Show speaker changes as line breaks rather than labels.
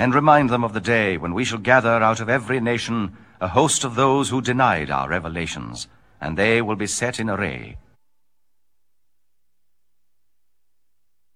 and remind them of the day when we shall gather out of every nation a host of those who denied our revelations, and they will be set in array.